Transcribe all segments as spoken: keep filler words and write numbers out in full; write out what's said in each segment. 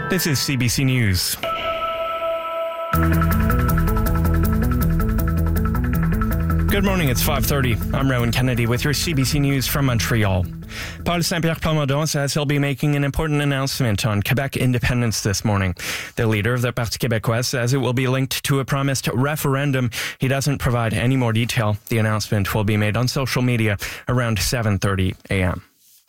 This is C B C News. Good morning, it's five thirty. I'm Rowan Kennedy with your C B C News from Montreal. Paul Saint-Pierre Plamondon says he'll be making an important announcement on Quebec independence this morning. The leader of the Parti québécois says it will be linked to a promised referendum. He doesn't provide any more detail. The announcement will be made on social media around seven thirty a.m.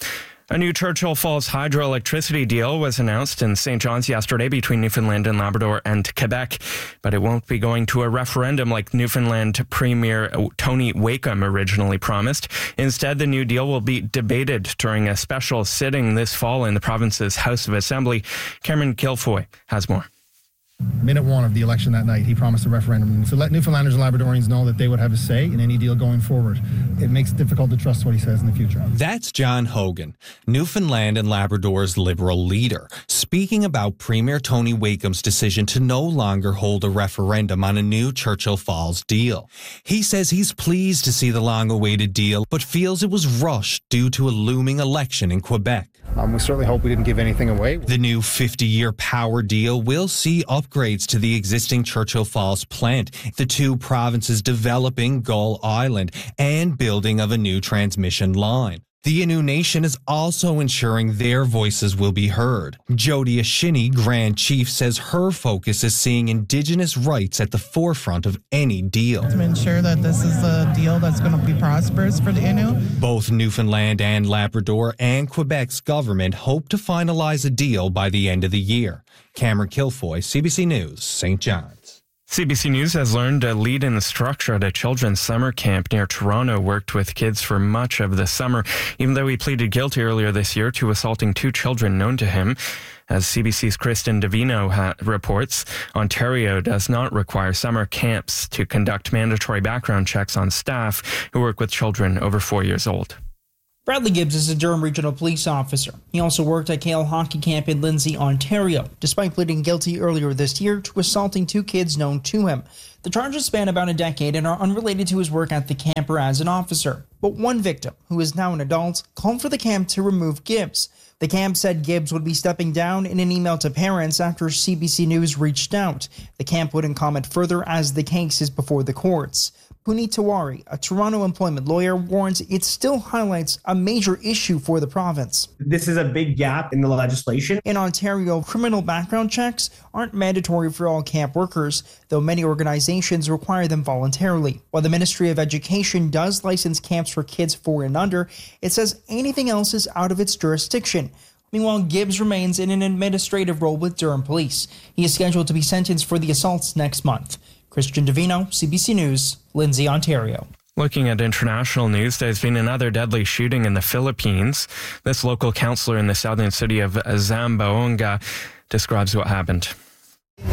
A new Churchill Falls hydroelectricity deal was announced in Saint John's yesterday between Newfoundland and Labrador and Quebec, but it won't be going to a referendum like Newfoundland Premier Tony Wakeham originally promised. Instead, the new deal will be debated during a special sitting this fall in the province's House of Assembly. Cameron Kilfoy has more. Minute one of the election that night, he promised a referendum to let Newfoundlanders and Labradorians know that they would have a say in any deal going forward. It makes it difficult to trust what he says in the future. That's John Hogan, Newfoundland and Labrador's Liberal leader, speaking about Premier Tony Wakeham's decision to no longer hold a referendum on a new Churchill Falls deal. He says he's pleased to see the long-awaited deal, but feels it was rushed due to a looming election in Quebec. Um, we certainly hope we didn't give anything away. The new fifty-year power deal will see upgrades to the existing Churchill Falls plant, the two provinces developing Gull Island, and building of a new transmission line. The Innu Nation is also ensuring their voices will be heard. Jody Ashini, Grand Chief, says her focus is seeing Indigenous rights at the forefront of any deal. To ensure that this is a deal that's going to be prosperous for the Innu. Both Newfoundland and Labrador and Quebec's government hope to finalize a deal by the end of the year. Cameron Kilfoy, C B C News, Saint John's. C B C News has learned a lead instructor at a children's summer camp near Toronto worked with kids for much of the summer, even though he pleaded guilty earlier this year to assaulting two children known to him. As C B C's Kristen Davino ha- reports, Ontario does not require summer camps to conduct mandatory background checks on staff who work with children over four years old. Bradley Gibbs is a Durham Regional Police Officer. He also worked at K L Hockey Camp in Lindsay, Ontario, despite pleading guilty earlier this year to assaulting two kids known to him. The charges span about a decade and are unrelated to his work at the camp or as an officer. But one victim, who is now an adult, called for the camp to remove Gibbs. The camp said Gibbs would be stepping down in an email to parents after C B C News reached out. The camp wouldn't comment further as the case is before the courts. Puneet Tiwari, a Toronto employment lawyer, warns it still highlights a major issue for the province. This is a big gap in the legislation. In Ontario, criminal background checks aren't mandatory for all camp workers, though many organizations require them voluntarily. While the Ministry of Education does license camps for kids four and under, it says anything else is out of its jurisdiction. Meanwhile, Gibbs remains in an administrative role with Durham Police. He is scheduled to be sentenced for the assaults next month. Christian Davino, C B C News, Lindsay, Ontario. Looking at international news, there's been another deadly shooting in the Philippines. This local councillor in the southern city of Zamboanga describes what happened. We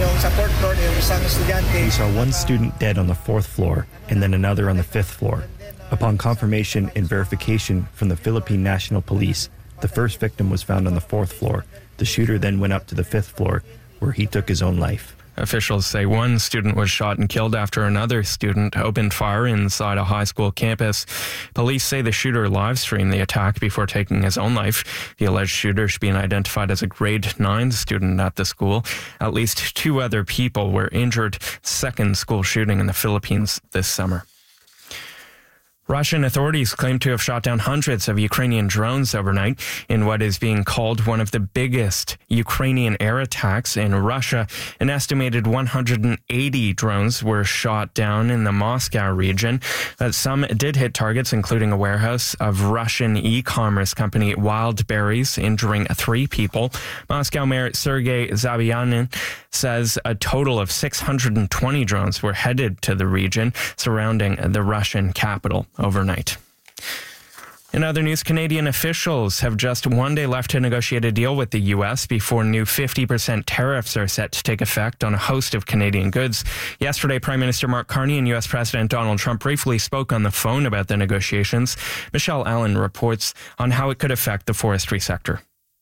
saw one student dead on the fourth floor and then another on the fifth floor. Upon confirmation and verification from the Philippine National Police, the first victim was found on the fourth floor. The shooter then went up to the fifth floor, where he took his own life. Officials say one student was shot and killed after another student opened fire inside a high school campus. Police say the shooter live-streamed the attack before taking his own life. The alleged shooter is being identified as a grade nine student at the school. At least two other people were injured. Second school shooting in the Philippines this summer. Russian authorities claim to have shot down hundreds of Ukrainian drones overnight in what is being called one of the biggest Ukrainian air attacks in Russia. An estimated one hundred eighty drones were shot down in the Moscow region, but some did hit targets, including a warehouse of Russian e-commerce company Wildberries, injuring three people. Moscow Mayor Sergei Zabyanin says a total of six hundred twenty drones were headed to the region surrounding the Russian capital overnight. In other news, Canadian officials have just one day left to negotiate a deal with the U S before new fifty percent tariffs are set to take effect on a host of Canadian goods. Yesterday, Prime Minister Mark Carney and U S President Donald Trump briefly spoke on the phone about the negotiations. Michelle Allen reports on how it could affect the forestry sector.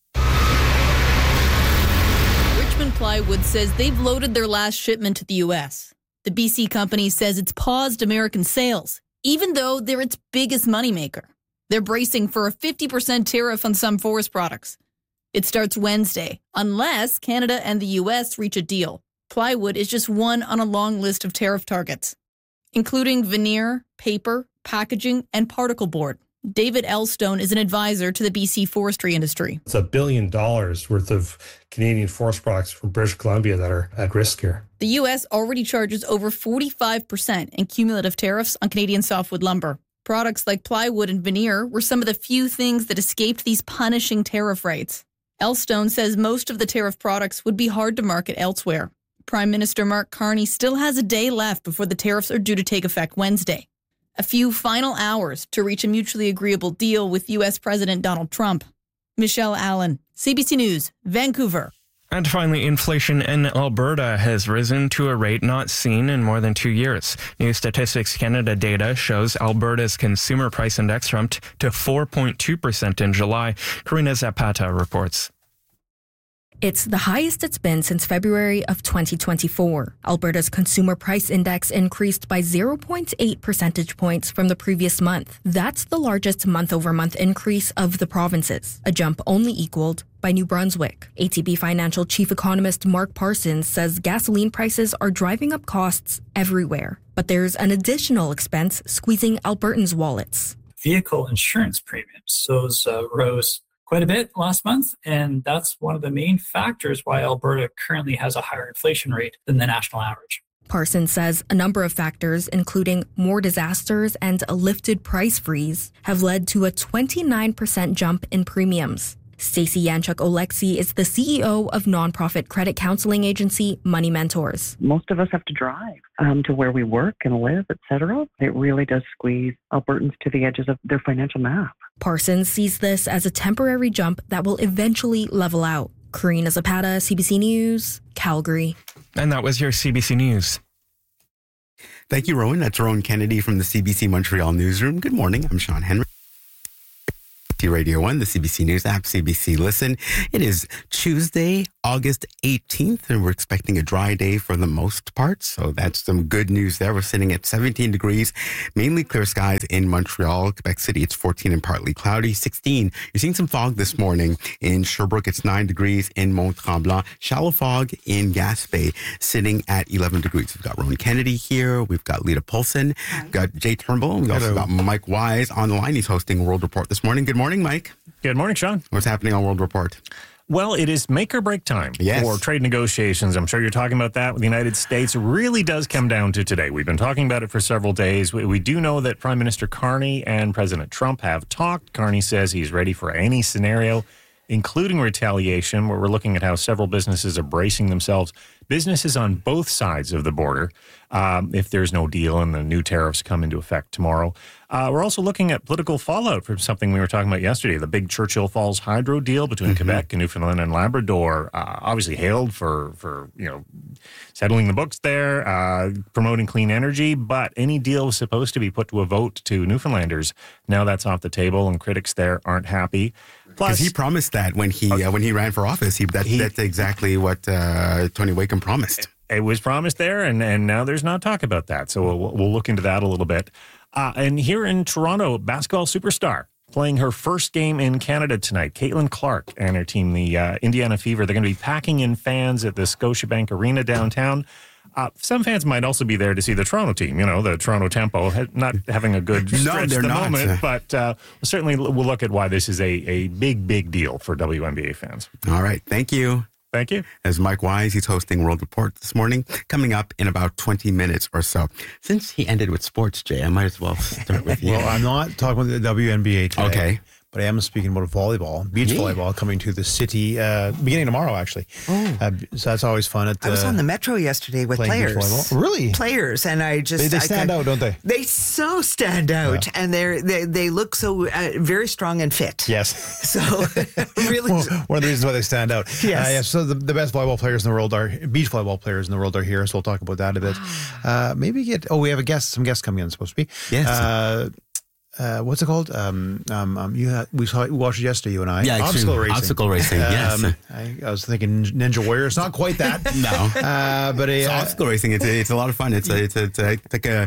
Richmond Plywood says they've loaded their last shipment to the U S. The B C company says it's paused American sales, even though they're its biggest moneymaker. They're bracing for a fifty percent tariff on some forest products. It starts Wednesday, unless Canada and the U S reach a deal. Plywood is just one on a long list of tariff targets, including veneer, paper, packaging, and particle board. David Elstone is an advisor to the B C forestry industry. It's a billion dollars worth of Canadian forest products from British Columbia that are at risk here. The U S already charges over forty-five percent in cumulative tariffs on Canadian softwood lumber. Products like plywood and veneer were some of the few things that escaped these punishing tariff rates. Elstone says most of the tariff products would be hard to market elsewhere. Prime Minister Mark Carney still has a day left before the tariffs are due to take effect Wednesday. A few final hours to reach a mutually agreeable deal with U S President Donald Trump. Michelle Allen, C B C News, Vancouver. And finally, inflation in Alberta has risen to a rate not seen in more than two years. New Statistics Canada data shows Alberta's consumer price index jumped to four point two percent in July. Karina Zapata reports. It's the highest it's been since February of twenty twenty-four. Alberta's consumer price index increased by zero point eight percentage points from the previous month. That's the largest month-over-month increase of the provinces, a jump only equaled by New Brunswick. A T B Financial Chief Economist Mark Parsons says gasoline prices are driving up costs everywhere. But there's an additional expense squeezing Albertans' wallets. Vehicle insurance premiums, those uh, rose quite a bit last month, and that's one of the main factors why Alberta currently has a higher inflation rate than the national average. Parsons says a number of factors, including more disasters and a lifted price freeze, have led to a twenty-nine percent jump in premiums. Stacey Yanchuk-Oleksy is the C E O of nonprofit credit counseling agency Money Mentors. Most of us have to drive um, to where we work and live, et cetera. It really does squeeze Albertans to the edges of their financial map. Parsons sees this as a temporary jump that will eventually level out. Karina Zapata, C B C News, Calgary. And that was your C B C News. Thank you, Rowan. That's Rowan Kennedy from the C B C Montreal Newsroom. Good morning. I'm Sean Henry. Radio one, the C B C News app, C B C Listen. It is Tuesday, August eighteenth, and we're expecting a dry day for the most part. So that's some good news there. We're sitting at seventeen degrees, mainly clear skies in Montreal. Quebec City, it's fourteen and partly cloudy. sixteen. You're seeing some fog this morning. In Sherbrooke, it's nine degrees. In Mont-Tremblant, shallow fog. In Gaspé, sitting at eleven degrees. We've got Rowan Kennedy here. We've got Lita Polson. We've got Jay Turnbull. We've also got Mike Wise on the line. He's hosting World Report this morning. Good morning, Mike. Good morning, Sean. What's happening on World Report? Well, it is make or break time yes. for trade negotiations. I'm sure you're talking about that with the United States. It really does come down to today. We've been talking about it for several days. We, we do know that Prime Minister Carney and President Trump have talked. Carney says he's ready for any scenario, including retaliation, where we're looking at how several businesses are bracing themselves. Businesses on both sides of the border, um, if there's no deal and the new tariffs come into effect tomorrow. Uh, we're also looking at political fallout from something we were talking about yesterday, the big Churchill Falls hydro deal between mm-hmm. Quebec and Newfoundland and Labrador, uh, obviously hailed for, for, you know, settling the books there, uh, promoting clean energy, but any deal was supposed to be put to a vote to Newfoundlanders. Now that's off the table, and critics there aren't happy. Because he promised that when he uh, when he ran for office, he, that, he, that's exactly what uh, Tony Wakeham promised. It was promised there, and, and now there's not talk about that. So we'll, we'll look into that a little bit. Uh, and here in Toronto, basketball superstar playing her first game in Canada tonight, Caitlin Clark and her team, the uh, Indiana Fever. They're going to be packing in fans at the Scotiabank Arena downtown. Uh, some fans might also be there to see the Toronto team, you know, the Toronto Tempo, not having a good stretch no, at the not. moment, but uh, certainly we'll look at why this is a, a big, big deal for W N B A fans. All right. Thank you. Thank you. As Mike Wise, he's hosting World Report this morning, coming up in about twenty minutes or so. Since he ended with sports, Jay, I might as well start with you. Well, I'm not talking about the W N B A today. Okay. But I am speaking about volleyball, beach yeah. volleyball, coming to the city uh, beginning tomorrow, actually. Oh. Uh, so that's always fun. At, uh, I was on the Metro yesterday with players. Really? Players, and I just... They, they I stand got, out, don't they? They so stand out, yeah. and they're, they they look so uh, very strong and fit. Yes. So, really... well, one of the reasons why they stand out. Yes. Uh, yeah, so the, the best volleyball players in the world are... Beach volleyball players in the world are here, so we'll talk about that a bit. Uh, maybe get... Oh, we have a guest, some guests coming in, supposed to be. Yes. Uh, Uh, what's it called? Um, um, um, you had, we saw we watched it yesterday, you and I. Yeah, obstacle racing. Obstacle racing. Yes. Um, I, I was thinking Ninja Warrior. It's not quite that. no. Uh, but it's uh, obstacle racing. It's a, it's a lot of fun. It's a, it's a, it's, a, it's like a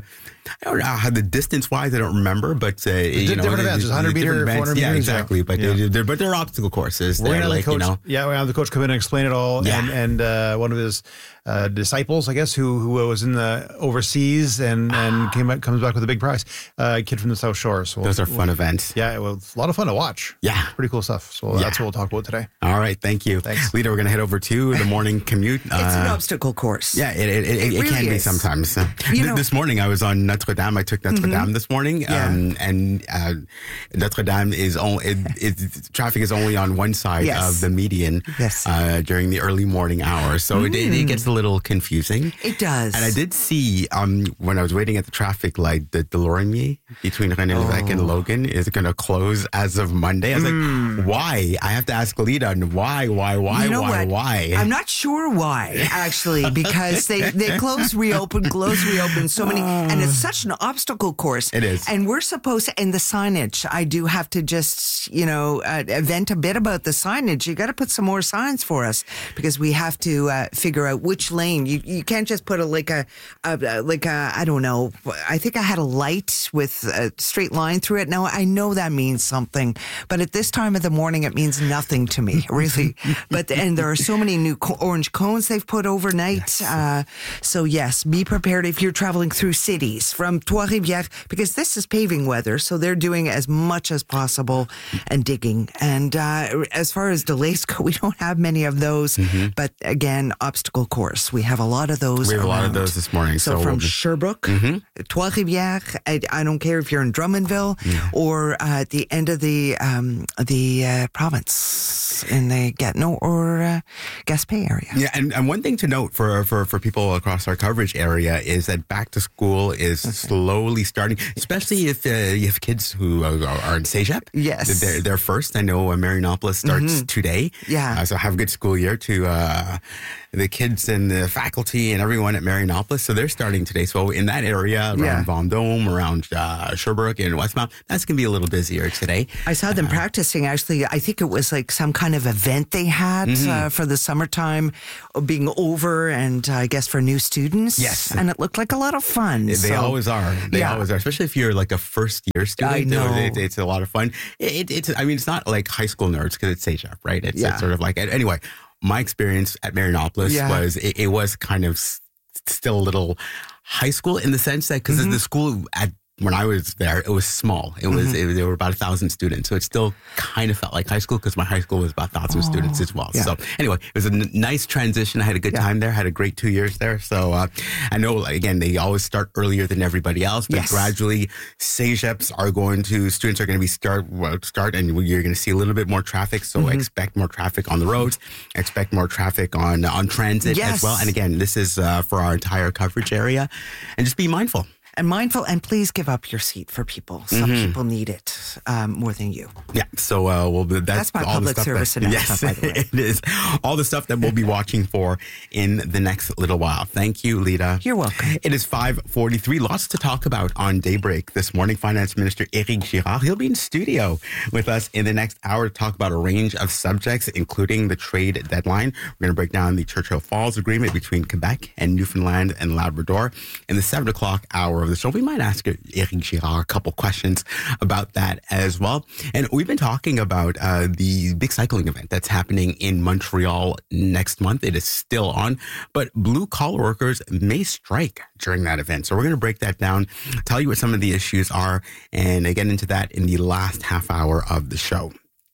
I don't know how the distance wise, I don't remember, but uh, you know, different events, one hundred meter, four hundred yeah, meters, exactly. yeah. But Yeah. they're, they're but they're obstacle courses. We're They're gonna have like the coach, you know, yeah, we're gonna have the coach come in and explain it all. Yeah. And and uh, one of his uh, disciples, I guess, who who was in the overseas and and came back, comes back with a big prize. Uh, a kid from the South Shore. So those are we'll, fun events. Yeah, it was a lot of fun to watch. Yeah, pretty cool stuff. So Yeah. that's what we'll talk about today. All right, thank you. Thanks. Lita, we're going to head over to the morning commute. It's an obstacle course. Yeah, it, it, it, It it really can be is. sometimes. You Th- know- this morning I was on Notre Dame. I took Notre Mhm. Dame this morning. Yeah. Um, and uh, Notre Dame is only, it, it, traffic is only on one side Yes. of the median Yes. uh, during the early morning hours. So it, it, it Mm. gets a little confusing. It does. And I did see um, when I was waiting at the traffic light that the Lorimier between René Lévesque and Logan is going to close as of Monday. I was like, why? I have to ask Lita, why, why, why, you know why, what? why? I'm not sure why, actually, because they, they close, reopen, close, reopen, so many, and it's such an obstacle course. It is. And we're supposed to, and the signage, I do have to just, you know, uh, vent a bit about the signage. You got to put some more signs for us because we have to uh, figure out which lane. You you can't just put a, like a, a, like a, I don't know, I think I had a light with a straight line through it. Now, I know that means something, but at this time of the morning, it means nothing to me, really. But, and there are so many new co- orange cones they've put overnight. Yes. Uh, so yes, be prepared if you're traveling through cities from Trois-Rivières, because this is paving weather. So they're doing as much as possible and digging. And uh, as far as delays go, we don't have many of those. Mm-hmm. But again, obstacle course, we have a lot of those. We have around. a lot of those this morning. So, So, from we'll be- Sherbrooke, Mhm. Trois-Rivières, I, I don't care if you're in Drummondville Yeah. or uh, at the end of the um, the uh, province in the Gatineau or uh, Gaspé area. Yeah, and, and one thing to note for, for, for people across our coverage area is that back to school is slowly starting, especially if uh, you have kids who are, are in CEGEP. Yes. They're, they're first. I know uh, Marianopolis starts Mhm. today. Yeah. Uh, so have a good school year to uh, the kids and the faculty and everyone at Marianopolis. So they're starting today. So in that area, around Yeah. Vendôme, around uh, Sherbrooke and Westmount, that's going to be a little busier today. I saw them practicing. Actually, I think it was like some kind of event they had Mhm. uh, for the summertime being over, and uh, I guess for new students. Yes. and it looked like a lot of fun. They So- always are. They Yeah. always are, especially if you're like a first year student. I know. It, it's a lot of fun. It, it's, I mean, it's not like high school nerds because it's CEGEP, right? It's, Yeah. it's sort of like, anyway, my experience at Marianopolis Yeah. was, it, it was kind of s- still a little high school in the sense that, because Mm-hmm. the school at, when I was there, it was small. It was, Mhm. it, there were about a thousand students. So it still kind of felt like high school because my high school was about a thousand Oh, students as well. yeah. So anyway, it was a n- nice transition. I had a good Yeah. time there. Had a great two years there. So uh, I know, like, again, they always start earlier than everybody else, but Yes. gradually CEGEPs are going to, students are going to be start, well, start and you're going to see a little bit more traffic. So Mhm. expect more traffic on the roads, expect more traffic on, on transit Yes. as well. And again, this is uh, for our entire coverage area, and just be mindful. And mindful, and please give up your seat for people. Some Mhm. people need it um, more than you. Yeah, so uh, well, that's, That's my all public the stuff service that, announcement, yes, by the way. it is all the stuff that we'll be watching for in the next little while. Thank you, Lita. You're welcome. It is five forty-three. Lots to talk about on Daybreak this morning. Finance Minister Éric Girard, he'll be in studio with us in the next hour to talk about a range of subjects, including the trade deadline. We're going to break down the Churchill Falls Agreement between Quebec and Newfoundland and Labrador. In the seven o'clock hour of the show, we might ask Éric Girard a couple questions about that as well. And we've been talking about uh, the big cycling event that's happening in Montreal next month. It is still on, but blue collar workers may strike during that event. So we're going to break that down, tell you what some of the issues are, and get into that in the last half hour of the show.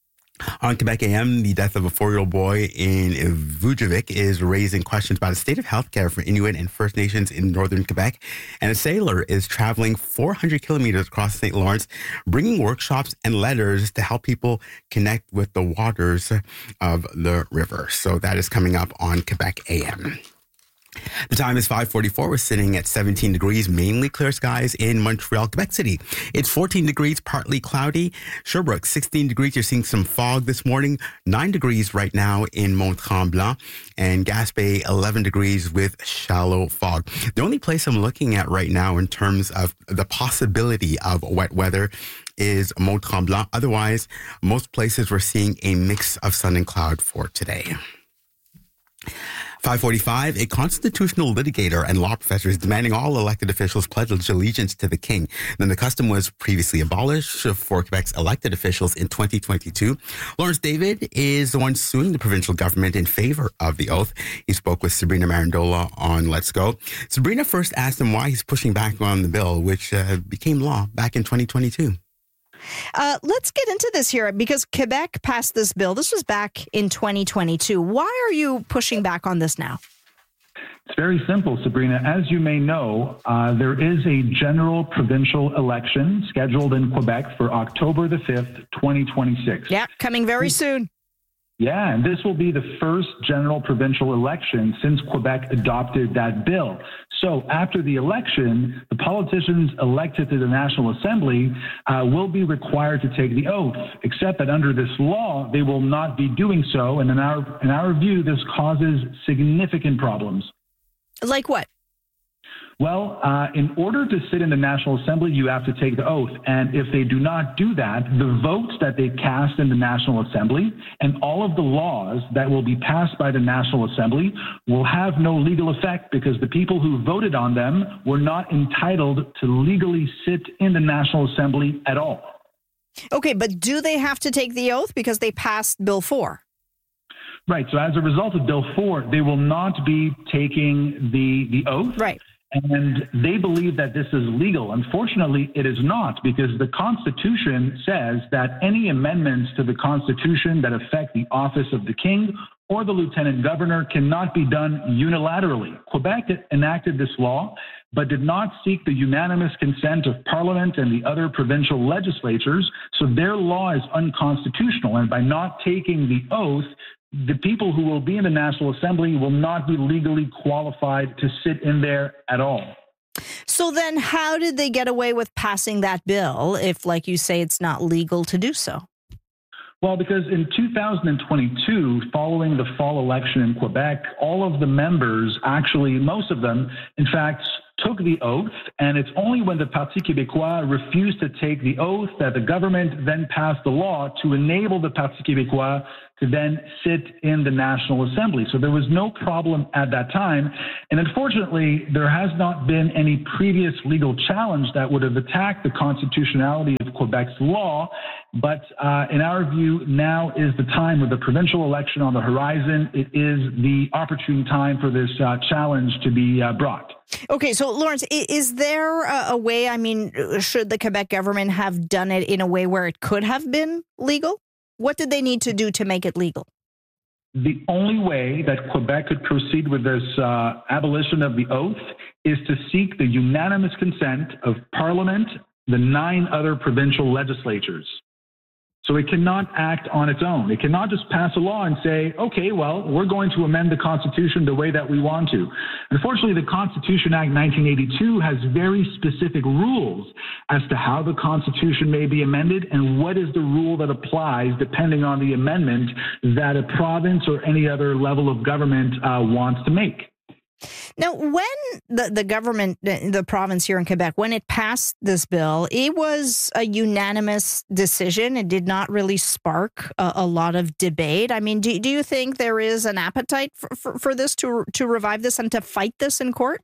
On Quebec A M, the death of a four-year-old boy in Vujavik is raising questions about the state of healthcare for Inuit and First Nations in northern Quebec. And a sailor is traveling four hundred kilometers across Saint Lawrence, bringing workshops and letters to help people connect with the waters of the river. So that is coming up on Quebec A M. The time is five forty-four. We're sitting at seventeen degrees, mainly clear skies in Montreal, Quebec City. It's fourteen degrees, partly cloudy. Sherbrooke, sixteen degrees. You're seeing some fog this morning. nine degrees right now in Mont-Tremblant. And Gaspé, eleven degrees with shallow fog. The only place I'm looking at right now in terms of the possibility of wet weather is Mont-Tremblant. Otherwise, most places we're seeing a mix of sun and cloud for today. five forty-five, a constitutional litigator and law professor is demanding all elected officials pledge allegiance to the king. Then the custom was previously abolished for Quebec's elected officials in twenty twenty-two. Lawrence David is the one suing the provincial government in favor of the oath. He spoke with Sabrina Marandola on Let's Go. Sabrina first asked him why he's pushing back on the bill, which uh, became law back in twenty twenty-two. Uh, let's get into this here because Quebec passed this bill. This was back in twenty twenty-two. Why are you pushing back on this now? It's very simple, Sabrina. As you may know, uh, there is a general provincial election scheduled in Quebec for October the fifth, twenty twenty-six. Yeah, coming very soon. Yeah, and this will be the first general provincial election since Quebec adopted that bill. So after the election, the politicians elected to the National Assembly uh, will be required to take the oath, except that under this law, they will not be doing so. And in our, in our view, this causes significant problems. Like what? Well, uh, in order to sit in the National Assembly, you have to take the oath. And if they do not do that, the votes that they cast in the National Assembly and all of the laws that will be passed by the National Assembly will have no legal effect because the people who voted on them were not entitled to legally sit in the National Assembly at all. Okay, but do they have to take the oath because they passed Bill four? Right. So as a result of Bill four, they will not be taking the, the oath. Right. And they believe that this is legal. Unfortunately, it is not, because the Constitution says that any amendments to the Constitution that affect the office of the king or the lieutenant governor cannot be done unilaterally. Quebec enacted this law, but did not seek the unanimous consent of Parliament and the other provincial legislatures, so their law is unconstitutional. And by not taking the oath, the people who will be in the National Assembly will not be legally qualified to sit in there at all. So then how did they get away with passing that bill if, like you say, it's not legal to do so? Well, because in two thousand twenty-two, following the fall election in Quebec, all of the members, actually most of them, in fact, took the oath, and it's only when the Parti Québécois refused to take the oath that the government then passed the law to enable the Parti Québécois to then sit in the National Assembly. So there was no problem at that time. And unfortunately, there has not been any previous legal challenge that would have attacked the constitutionality of Quebec's law. But uh, in our view, now is the time with the provincial election on the horizon. It is the opportune time for this uh, challenge to be uh, brought. Okay, so Lawrence, is there a, a way, I mean, should the Quebec government have done it in a way where it could have been legal? What did they need to do to make it legal? The only way that Quebec could proceed with this uh, abolition of the oath is to seek the unanimous consent of Parliament, the nine other provincial legislatures. So it cannot act on its own. It cannot just pass a law and say, okay, well, we're going to amend the Constitution the way that we want to. Unfortunately, the Constitution Act nineteen eighty-two has very specific rules as to how the Constitution may be amended and what is the rule that applies depending on the amendment that a province or any other level of government uh, wants to make. Now, when the, the government, the province here in Quebec, when it passed this bill, it was a unanimous decision. It did not really spark a, a lot of debate. I mean, do, do you think there is an appetite for, for, for this to to revive this and to fight this in court?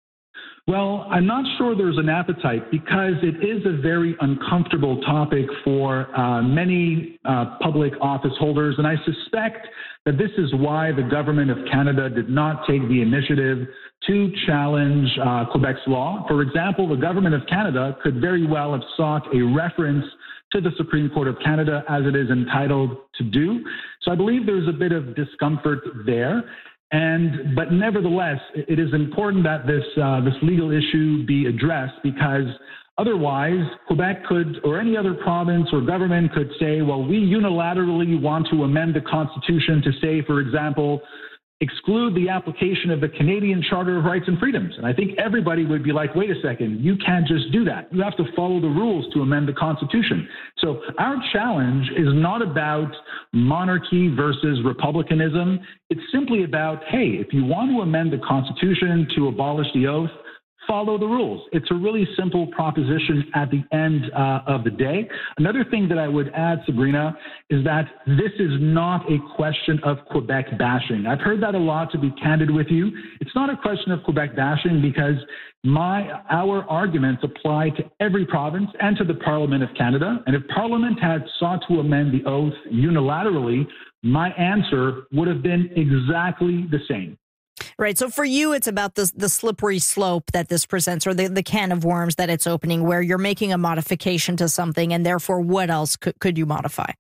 Well, I'm not sure there's an appetite because it is a very uncomfortable topic for uh, many uh, public office holders. And I suspect that this is why the government of Canada did not take the initiative to challenge uh, Quebec's law. For example, the government of Canada could very well have sought a reference to the Supreme Court of Canada as it is entitled to do. So I believe there's a bit of discomfort there. And but nevertheless, it is important that this uh, this legal issue be addressed because otherwise, Quebec could, or any other province or government could say, well, we unilaterally want to amend the Constitution to say, for example, exclude the application of the Canadian Charter of Rights and Freedoms. And I think everybody would be like, wait a second, you can't just do that. You have to follow the rules to amend the Constitution. So our challenge is not about monarchy versus republicanism. It's simply about, hey, if you want to amend the Constitution to abolish the oath, follow the rules. It's a really simple proposition at the end uh, of the day. Another thing that I would add, Sabrina, is that this is not a question of Quebec bashing. I've heard that a lot, to be candid with you. It's not a question of Quebec bashing because my our arguments apply to every province and to the Parliament of Canada. And if Parliament had sought to amend the oath unilaterally, my answer would have been exactly the same. Right. So for you, it's about the, the slippery slope that this presents, or the, the can of worms that it's opening, where you're making a modification to something, and therefore what else could, could you modify?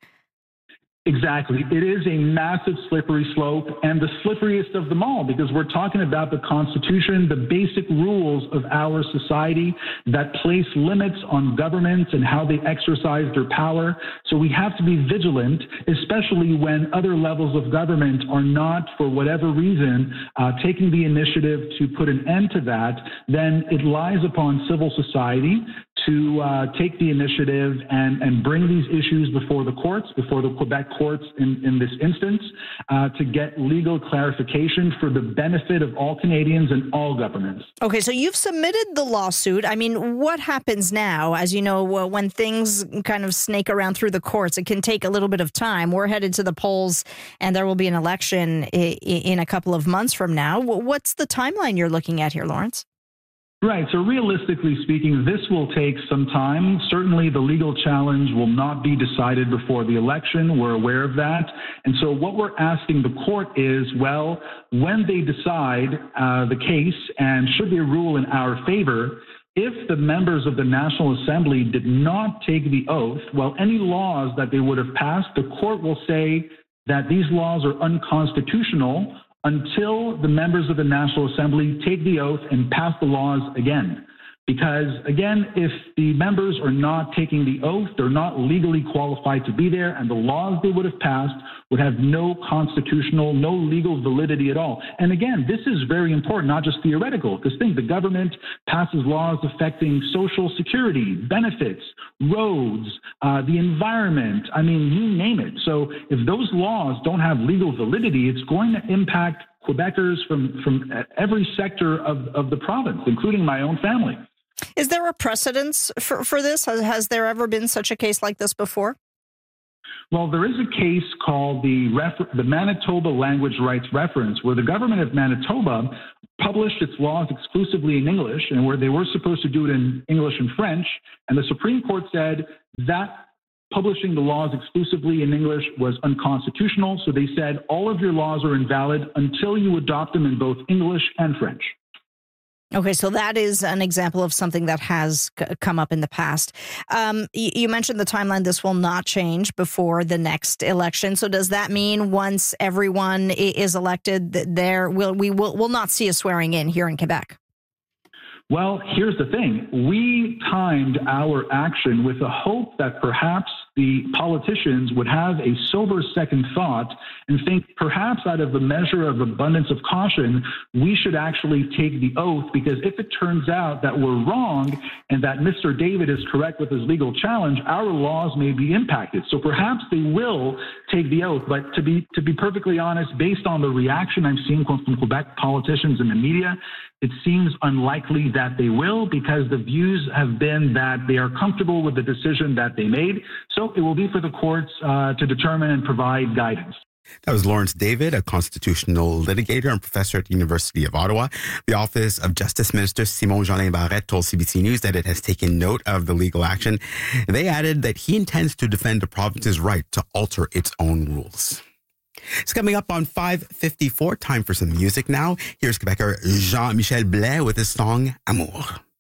Exactly. It is a massive slippery slope, and the slipperiest of them all, because we're talking about the Constitution, the basic rules of our society that place limits on governments and how they exercise their power. So we have to be vigilant, especially when other levels of government are not, for whatever reason, uh, taking the initiative to put an end to that. Then it lies upon civil society to uh, take the initiative and, and bring these issues before the courts, before the Quebec courts in, in this instance, uh, to get legal clarification for the benefit of all Canadians and all governments. Okay, so you've submitted the lawsuit. I mean, what happens now? As you know, when things kind of snake around through the courts, it can take a little bit of time. We're headed to the polls, and there will be an election in a couple of months from now. What's the timeline you're looking at here, Lawrence? Right. So realistically speaking, this will take some time. Certainly the legal challenge will not be decided before the election. We're aware of that. And so what we're asking the court is, well, when they decide uh, the case and should they rule in our favor, if the members of the National Assembly did not take the oath, well, any laws that they would have passed, the court will say that these laws are unconstitutional until the members of the National Assembly take the oath and pass the laws again. Because, again, if the members are not taking the oath, they're not legally qualified to be there, and the laws they would have passed would have no constitutional, no legal validity at all. And again, this is very important, not just theoretical. Because think, the government passes laws affecting social security, benefits, roads, uh, the environment, I mean, you name it. So if those laws don't have legal validity, it's going to impact Quebecers from, from every sector of, of the province, including my own family. Is there a precedence for, for this? Has, has there ever been such a case like this before? Well, there is a case called the, refer- the Manitoba Language Rights Reference, where the government of Manitoba published its laws exclusively in English, and where they were supposed to do it in English and French. And the Supreme Court said that publishing the laws exclusively in English was unconstitutional. So they said all of your laws are invalid until you adopt them in both English and French. Okay, so that is an example of something that has c- come up in the past. Um, you, you mentioned the timeline. This will not change before the next election. So does that mean once everyone is elected, there will we will will not see a swearing in here in Quebec? Well, here's the thing. We timed our action with the hope that perhaps the politicians would have a sober second thought and think perhaps out of the measure of abundance of caution, we should actually take the oath, because if it turns out that we're wrong and that Mister David is correct with his legal challenge, our laws may be impacted. So perhaps they will take the oath. But to be to be perfectly honest, based on the reaction I've seen from Quebec politicians in the media, it seems unlikely that they will, because the views have been that they are comfortable with the decision that they made. So it will be for the courts uh, to determine and provide guidance. That was Lawrence David, a constitutional litigator and professor at the University of Ottawa. The Office of Justice Minister Simon Jolin Barrette told C B C News that it has taken note of the legal action. They added that he intends to defend the province's right to alter its own rules. It's coming up on five fifty-four. Time for some music now. Here's Quebecer Jean-Michel Blais with his song Amour.